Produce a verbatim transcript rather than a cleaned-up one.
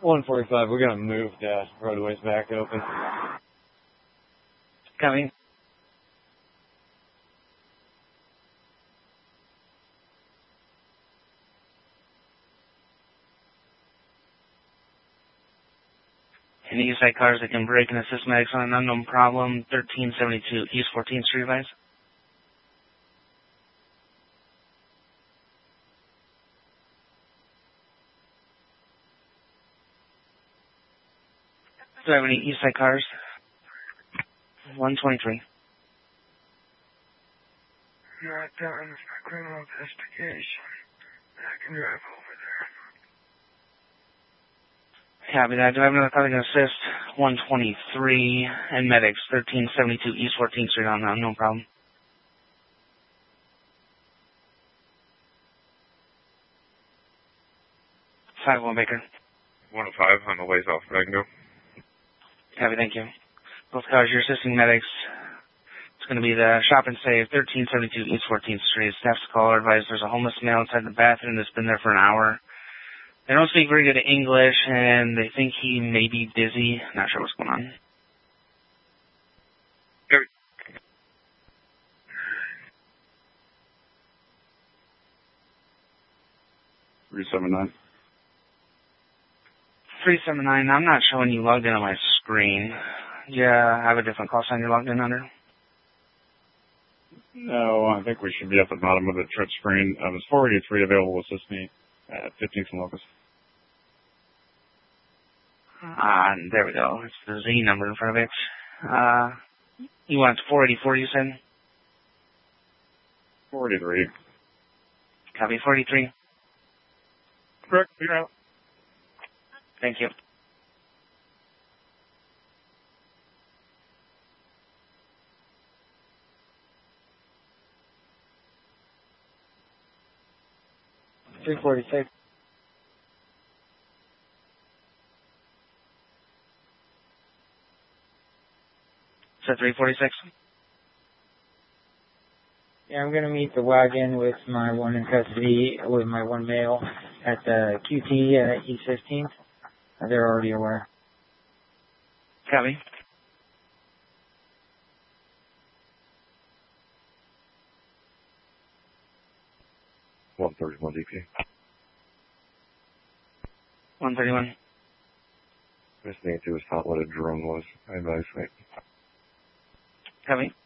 one forty-five, we're going to move the roadways back open. Coming. Any east side cars that can brake and assist medics on an unknown problem, thirteen seventy-two East fourteenth Street, advise. Do I have any east side cars? one twenty-three. Not done with my criminal investigation. I can drive over there. Copy that. Do I have another car that can assist? one twenty-three and medics, thirteen seventy-two East fourteenth Street on that, no problem. five one Baker. one oh five on the way off Magno. Copy, thank you. Both cars, you're assisting medics. It's going to be the Shop and Save, thirteen seventy-two East fourteenth Street. Staff's caller advised there's a homeless male inside the bathroom that's been there for an hour. They don't speak very good English, and they think he may be dizzy. Not sure what's going on. Copy. three seven nine. three seven nine, I'm not showing you logged in on my screen. Yeah, I have a different call sign you're logged in under. No, I think we should be at the bottom of the trip screen. I was four eighty-three available. Assist me at fifteenth and Locust. Ah, there we go. It's the Z number in front of it. Uh, you want four eighty-four, you said? four eighty-three. Copy, four eighty-three. Correct, you're out. Thank you. three forty-six. So three forty-six? Yeah, I'm going to meet the wagon with my one in custody, with my one male at the Q T at East fifteenth. They're already aware. Copy. one thirty-one D P. one thirty-one. Miss Nancy was taught what a drone was. I advise, right? Copy.